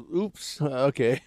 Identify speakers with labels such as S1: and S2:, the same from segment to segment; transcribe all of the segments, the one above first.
S1: oops. Okay.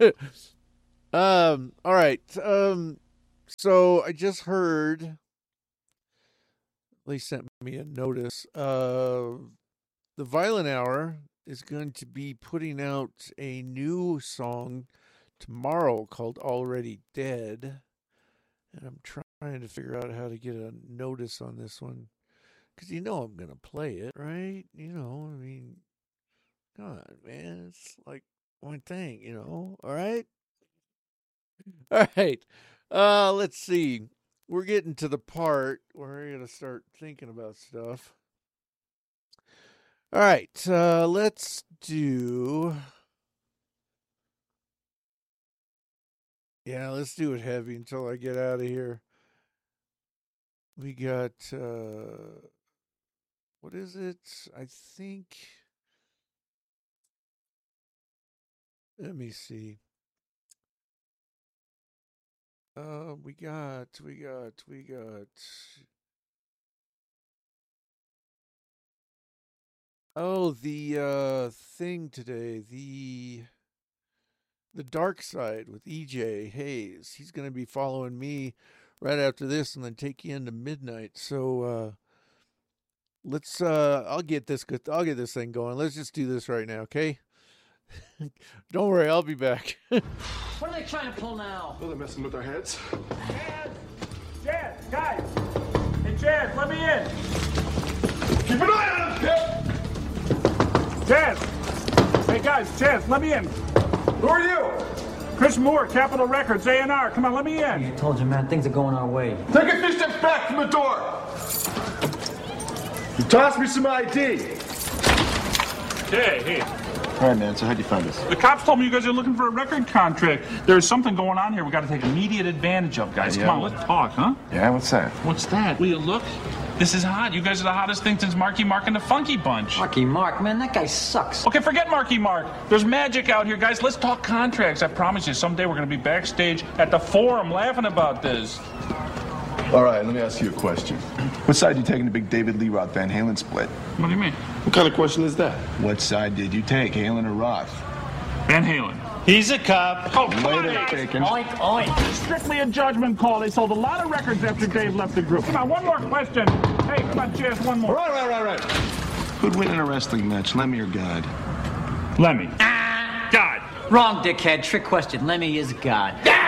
S1: All right. So I just heard they sent me a notice. The Violent Hour is going to be putting out a new song tomorrow called Already Dead. And I'm trying to figure out how to get a notice on this one. Because I'm going to play it, right? I mean, come on, man. It's like one thing, All right? All right. Let's see. We're getting to the part where we're going to start thinking about stuff. All right. Let's do... Yeah, let's do it heavy until I get out of here. We got... what is it? I think... Let me see. We got. Oh, the thing today, the Dark Side with EJ Hayes. He's going to be following me right after this, and then take you into midnight. So let's. I'll get this thing going. Let's just do this right now, okay? Don't worry, I'll be back.
S2: What are they trying to pull now?
S3: Well, they're messing with our heads.
S4: Chad, guys! Hey, Chad, let me in!
S3: Keep an eye on him, Pip!
S4: Chad! Hey, guys, Chad, let me in!
S3: Who are you?
S4: Chris Moore, Capitol Records, A&R. Come on, let me in!
S2: I told you, man, things are going our way.
S3: Take a few steps back from the door! You toss me some ID!
S4: Hey.
S3: All right, man, so how'd you find us?
S4: The cops told me you guys are looking for a record contract. There's something going on here we got to take immediate advantage of, guys.
S3: Yeah,
S4: Come on, let's talk, huh?
S3: Yeah, what's that?
S4: What's that? Will you look? This is hot. You guys are the hottest thing since Marky Mark and the Funky Bunch.
S2: Marky Mark, man, that guy sucks.
S4: Okay, forget Marky Mark. There's magic out here, guys. Let's talk contracts. I promise you, someday we're going to be backstage at the Forum laughing about this.
S3: All right, let me ask you a question. What side you taking the big David Lee Roth Van Halen split?
S4: What do you mean?
S3: What kind of question is that? What side did you take, Halen or Roth?
S4: Van Halen.
S2: He's a cop.
S4: Oh, come on,
S3: Later,
S4: guys.
S3: Bacon.
S2: Oink, oink.
S4: Strictly a judgment call. They sold a lot of records after Dave left the group. Come on, one more question. Hey, come on, cheers, one more.
S3: Right. Who'd win in a wrestling match, Lemmy or God?
S4: Lemmy. God.
S2: Wrong, dickhead. Trick question. Lemmy is God.